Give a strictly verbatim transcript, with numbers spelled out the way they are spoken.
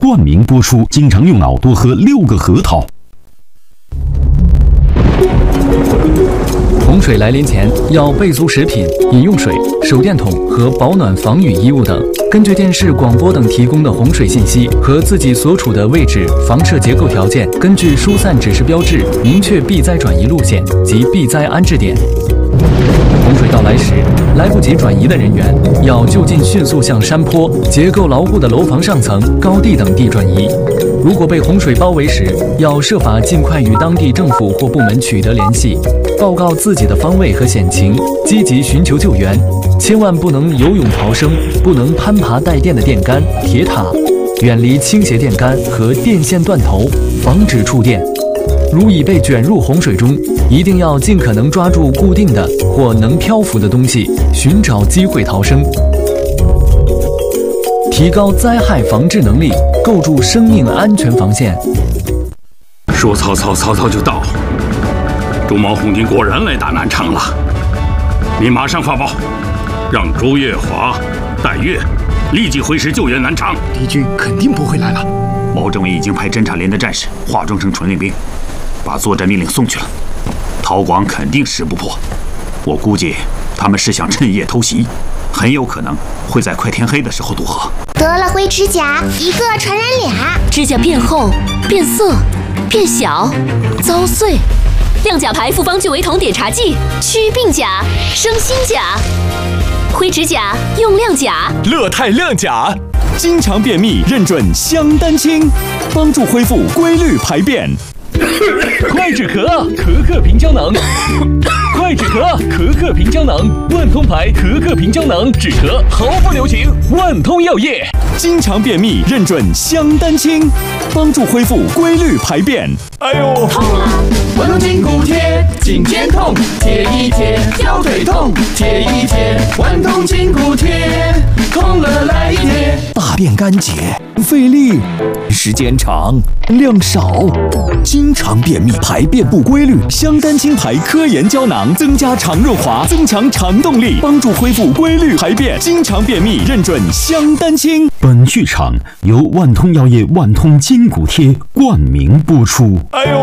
冠名播出。经常用脑多喝六个核桃。 洪水来临前要备足食品、饮用水、手电筒和保暖防雨衣物等。根据电视、广播等提供的洪水信息和自己所处的位置、房舍结构条件，根据疏散指示标志，明确避灾转移路线及避灾安置点。洪水到来时，来不及转移的人员要就近迅速向山坡、结构牢固的楼房上层、高地等地转移。如果被洪水包围时，要设法尽快与当地政府或部门取得联系，报告自己的方位和险情，积极寻求救援。千万不能游泳逃生，不能攀爬带电的电杆、铁塔，远离倾斜电杆和电线断头，防止触电。如已被卷入洪水中，一定要尽可能抓住固定的或能漂浮的东西，寻找机会逃生。提高灾害防治能力，构筑生命安全防线。 说曹操，曹操就到。朱毛红军果然来打南昌了。你马上发报，让朱月华、戴月立即回师救援南昌。 敌军肯定不会来了。 毛政委已经派侦察连的战士化妆成传令兵，把作战命令送去了。陶广肯定势不破，我估计他们是想趁夜偷袭，很有可能会在快天黑的时候渡河。 得了灰指甲，一个传染俩。 指甲变厚、变色、变小、遭碎。亮甲牌复方聚维酮碘茶剂，祛病甲、生新甲。灰指甲用亮甲。 乐泰亮甲，经常便秘认准香丹清，帮助恢复规律排便。快止咳，咳咳平胶囊。快止咳，咳咳平胶囊。万通牌咳咳平胶囊，止咳毫不留情。万通药业，经常便秘认准香丹清，帮助恢复规律排便。哎呦， 痛啊！万通筋骨贴，颈肩痛，贴一贴；腰腿痛，贴一贴。万通筋骨贴，痛了来一贴。 大便干结，费力，时间长，量少，经常便秘，排便不规律。香丹清牌科研胶囊增加肠润滑，增强肠动力，帮助恢复规律排便。经常便秘认准香丹清。 本剧场由万通药业万通筋骨贴冠名播出。 哎呦。